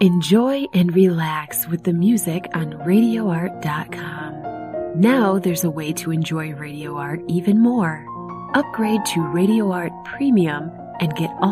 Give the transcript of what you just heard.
Enjoy and relax with the music on RadioArt.com. Now there's a way to enjoy Radio Art even more. Upgrade to Radio Art Premium and get all